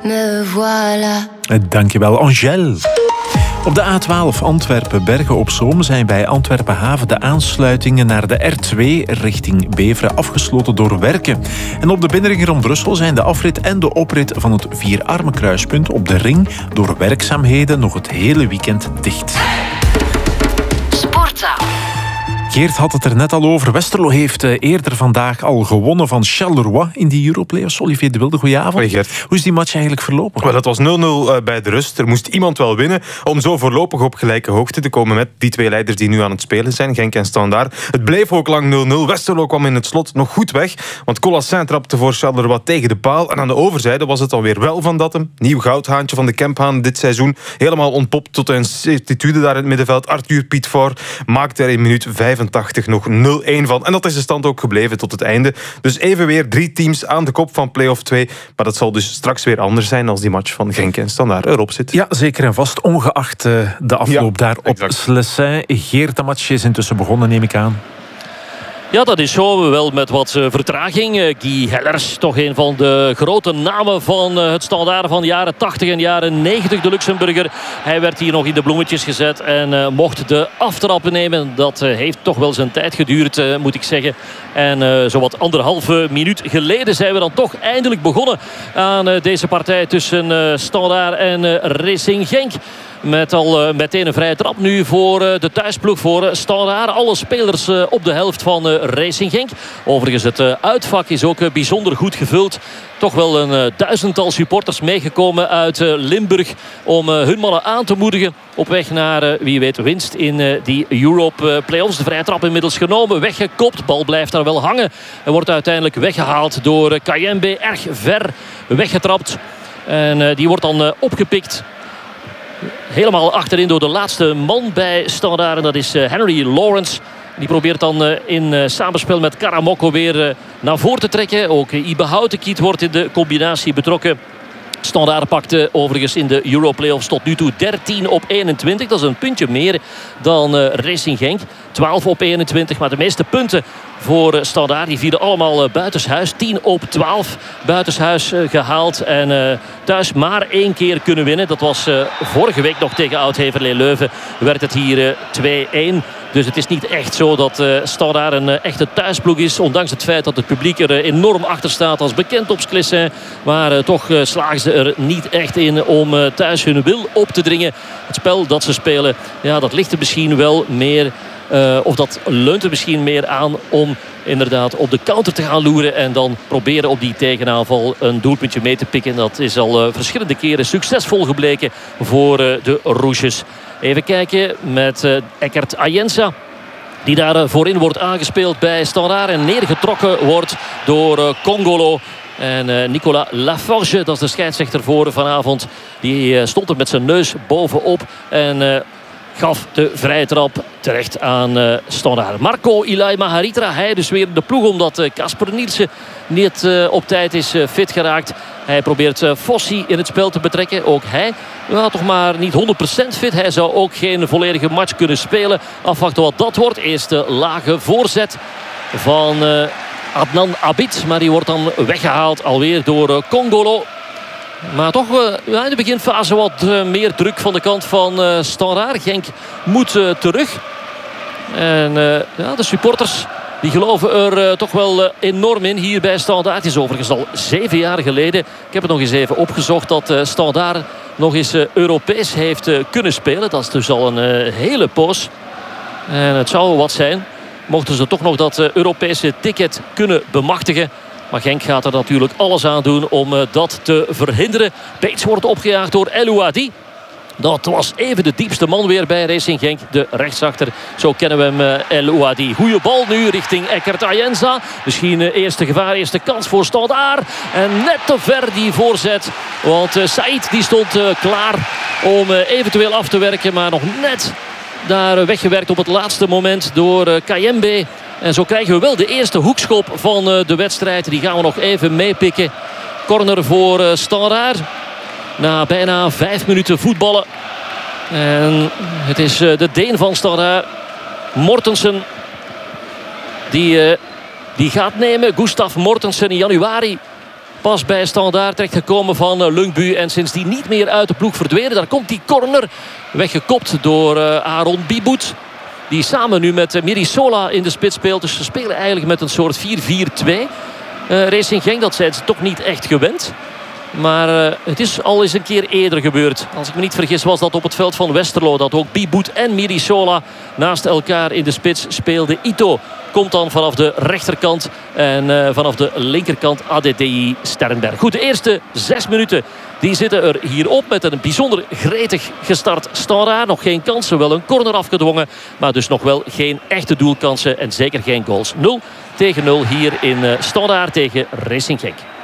me voilà. Dankjewel, Angèle. Op de A12 Antwerpen-Bergen-op-Zoom zijn bij Antwerpen-Haven de aansluitingen naar de R2 richting Beveren afgesloten door werken. En op de binnenring rond Brussel zijn de afrit en de oprit van het Vierarmenkruispunt op de ring door werkzaamheden nog het hele weekend dicht. Sportza. Geert had het er net al over. Westerlo heeft eerder vandaag al gewonnen van Charleroi in die Europlayoffs. Olivier de Wilde, goedenavond. Hoi Gert. Hoe is die match eigenlijk verlopen? Wel, het was 0-0 bij de rust. Er moest iemand wel winnen om zo voorlopig op gelijke hoogte te komen met die twee leiders die nu aan het spelen zijn, Genk en Standaard. Het bleef ook lang 0-0. Westerlo kwam in het slot nog goed weg, want Colassin trapte voor Charleroi tegen de paal. En aan de overzijde was het alweer wel Van Dattem. Nieuw goudhaantje van de Kemphaan dit seizoen. Helemaal ontpopt tot een certitude daar in het middenveld. Arthur Pietfort maakte er in minuut 85 nog 0-1 van. En dat is de stand ook gebleven tot het einde. Dus even weer 3 teams aan de kop van play-off 2. Maar dat zal dus straks weer anders zijn als die match van Genk en Standaard erop zit. Ja, zeker en vast. Ongeacht de afloop daar op exact. Slessin. Geert, de match is intussen begonnen, neem ik aan. Ja, dat is zo. Wel met wat vertraging. Guy Hellers, toch een van de grote namen van het Standaard van de jaren 80 en jaren 90. De Luxemburger. Hij werd hier nog in de bloemetjes gezet en mocht de aftrappen nemen. Dat heeft toch wel zijn tijd geduurd, moet ik zeggen. En zowat 1,5 minuut geleden zijn we dan toch eindelijk begonnen aan deze partij tussen Standaard en Racing Genk. Met al meteen een vrije trap nu voor de thuisploeg voor Standaard. Alle spelers op de helft van Racing Genk. Overigens, het uitvak is ook bijzonder goed gevuld. Toch wel een 1000-tal supporters meegekomen uit Limburg om hun mannen aan te moedigen op weg naar, wie weet, winst in die Europe Playoffs. De vrije trap inmiddels genomen, weggekopt. Bal blijft daar wel hangen en wordt uiteindelijk weggehaald door Kayembe. Erg ver weggetrapt. En die wordt dan opgepikt. Helemaal achterin door de laatste man bij Standaard. En dat is Henry Lawrence. Die probeert dan in samenspel met Karamoko weer naar voren te trekken. Ook Ibe Houtenkiet wordt in de combinatie betrokken. Standaard pakte overigens in de Europlayoffs tot nu toe 13 op 21. Dat is een puntje meer dan Racing Genk. 12 op 21, maar de meeste punten voor Standaard. Die vielen allemaal buitenshuis. 10 op 12 buitenshuis gehaald. En thuis maar 1 keer kunnen winnen. Dat was vorige week nog tegen Oud-Heverlee Leuven. Werd het hier 2-1. Dus het is niet echt zo dat Standaard een echte thuisploeg is. Ondanks het feit dat het publiek er enorm achter staat als bekend op Sclessin. Maar toch slagen ze er niet echt in om thuis hun wil op te dringen. Het spel dat ze spelen, ja, dat ligt er misschien wel meer... of dat leunt er misschien meer aan om inderdaad op de counter te gaan loeren. En dan proberen op die tegenaanval een doelpuntje mee te pikken. Dat is al verschillende keren succesvol gebleken voor de Rouges. Even kijken met Eckert Ayensa. Die daar voorin wordt aangespeeld bij Standaard. En neergetrokken wordt door Congolo. En Nicolas Laforge, dat is de scheidsrechter voor vanavond. Die stond er met zijn neus bovenop. En gaf de vrije trap terecht aan Standaard. Marco Ilai Maharitra, hij dus weer de ploeg omdat Casper Nielsen niet op tijd is fit geraakt. Hij probeert Fossi in het spel te betrekken. Ook hij toch maar niet 100% fit. Hij zou ook geen volledige match kunnen spelen. Afwachten wat dat wordt. Eerste lage voorzet van Adnan Abid. Maar die wordt dan weggehaald alweer door Congolo. Maar toch in de beginfase wat meer druk van de kant van Standaard. Genk moet terug. En de supporters die geloven er toch wel enorm in hier bij Standaard. Het is overigens al 7 jaar geleden. Ik heb het nog eens even opgezocht dat Standaard nog eens Europees heeft kunnen spelen. Dat is dus al een hele poos. En het zou wat zijn. Mochten ze toch nog dat Europese ticket kunnen bemachtigen. Maar Genk gaat er natuurlijk alles aan doen om dat te verhinderen. Bates wordt opgejaagd door El Ouadi. Dat was even de diepste man weer bij Racing Genk. De rechtsachter, zo kennen we hem, El Ouadi. Goeie bal nu richting Eckert Ayensa. Misschien eerste gevaar, eerste kans voor Standaard. En net te ver die voorzet. Want Said die stond klaar om eventueel af te werken. Maar nog net daar weggewerkt op het laatste moment door Kayembe. En zo krijgen we wel de eerste hoekschop van de wedstrijd. Die gaan we nog even meepikken. Corner voor Standaard. Na bijna 5 minuten voetballen. En het is de Deen van Standaard, Mortensen, die gaat nemen. Gustav Mortensen in januari Pas bij Standaard terechtgekomen van Lungbu. En sindsdien niet meer uit de ploeg verdwenen. Daar komt die corner. Weggekopt door Aaron Biboet. Die samen nu met Mirisola in de spits speelt. Dus ze spelen eigenlijk met een soort 4-4-2. Racing Genk, dat zijn ze toch niet echt gewend. Maar het is al eens een keer eerder gebeurd. Als ik me niet vergis was dat op het veld van Westerlo. Dat ook Biboet en Mirisola naast elkaar in de spits speelden. Ito komt dan vanaf de rechterkant. En vanaf de linkerkant ADDI Sternberg. Goed, de eerste 6 minuten die zitten er hier op. Met een bijzonder gretig gestart Standaard. Nog geen kansen, wel een corner afgedwongen. Maar dus nog wel geen echte doelkansen. En zeker geen goals. 0-0 hier in Standaard tegen Racing Genk.